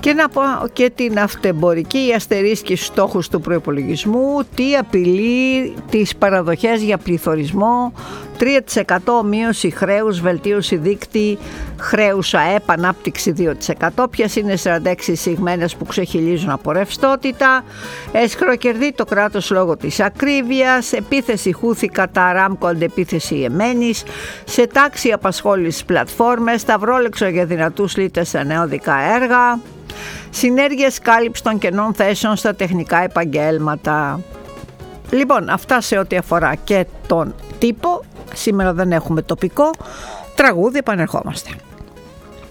Και να πω και την αυτεμπορική αστερίσκη στόχους του προϋπολογισμού, τι απειλεί τις παραδοχές για πληθωρισμό, 3% μείωση χρέους, βελτίωση δείκτη χρέους ΑΕΠ, ανάπτυξη 2%, ποιες είναι 46 εισηγμένες που ξεχυλίζουν από ρευστότητα, εσχροκερδεί το κράτος λόγω της ακρίβειας, επίθεση Χούθη κατά Αράμκο, αντεπίθεση Ιεμένης, σε τάξη απασχόλησης πλατφόρμες, σταυρόλεξο για δυνατούς λύτες σε νεοδικά έργα, συνέργειες κάλυψη των κενών θέσεων στα τεχνικά επαγγέλματα. Λοιπόν, αυτά σε ό,τι αφορά και τον τύπο. Σήμερα δεν έχουμε τοπικό τραγούδι, επανερχόμαστε.